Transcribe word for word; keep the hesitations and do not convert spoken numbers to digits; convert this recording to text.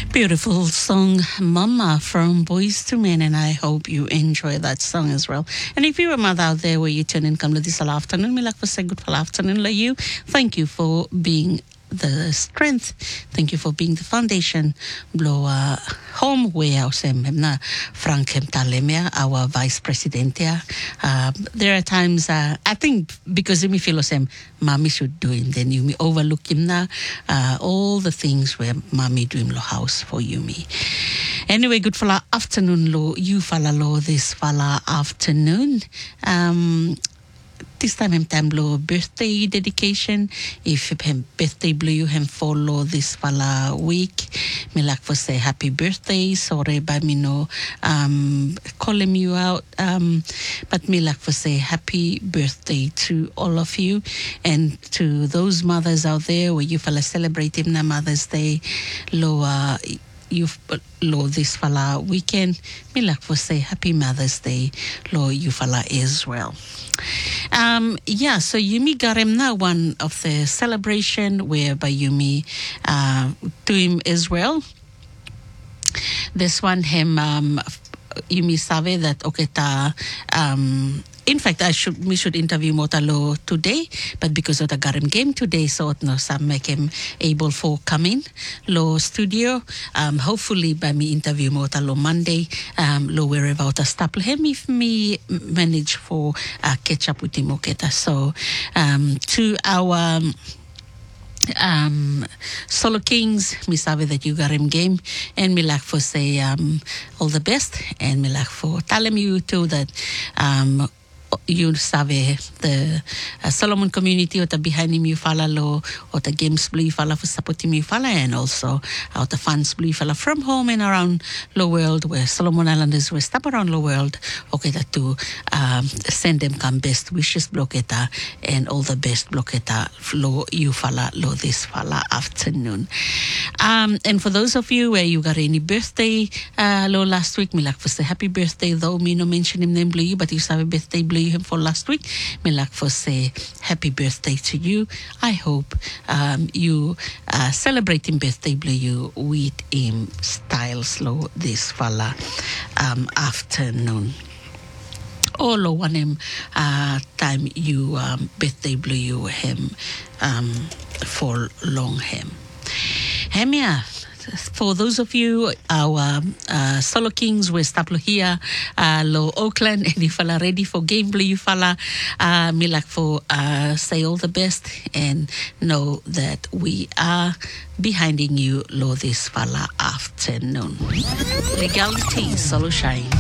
Beautiful song, Mama, from Boys to Men, and I hope you enjoy that song as well. And if you're a mother out there where you turn in come to this afternoon, me like for say good afternoon, like you. Thank you for being the strength. Thank you for being the foundation. Blow uh, home where I am na Frank Talemia, our vice president here. Uh, there are times uh, I think because me feel him, mommy should do him. Then you me overlook him na uh, all the things where mommy do him lo house for you me. Anyway, good fala afternoon lo you fala lo this fala afternoon. Um, This time him time blow birthday dedication. If him birthday blue you him follow this fala week. Me like for say happy birthday. Sorry by me no um calling you out. Um but me like for say happy birthday to all of you and to those mothers out there where you fala celebrating na Mother's Day. Lo uh, you lo this fala weekend. Me like for say happy Mother's Day. Lo you fala Israel. Um, yeah, so Yumi Garemna, one of the celebration whereby Yumi uh, to him Israel. This one him um, Yumi Save that oketa um in fact I should we should interview Motalo today, but because of the Garem game today, so no some make him able for coming lo studio. Um hopefully by me interview Motalo Monday, um lo wherever out staple him if me manage for uh, catch up with him oketa. So um to our um Solo Kings, me sabe that you got him game, and me like for say um all the best, and me like for telling you too that um you sabe the uh, Solomon community or the behind him you follow lo or the games blue follow for supporting me follow, and also out the fans blue follow from home and around the world where Solomon Islanders were stop around the world. Okay, that to um, send them come best wishes blocketa and all the best blocketa lo you follow lo this follow afternoon. Um, and for those of you where you got any birthday uh, lo last week, me like for say happy birthday, though me no mention him name blue, but you sabe birthday blue him for last week. Me like for say happy birthday to you. I hope um, you uh, celebrating birthday blue you with him style slow this fella um, afternoon. All of one him uh, time you um, birthday blue you him um, for long him. Hemia. For those of you, our uh, Solo Kings, we're staplo here, uh, lo Oakland, and you fella ready for game play, you fella, uh, me like for uh, say all the best and know that we are behinding you, lo this fella afternoon. Legality, Solo Shine.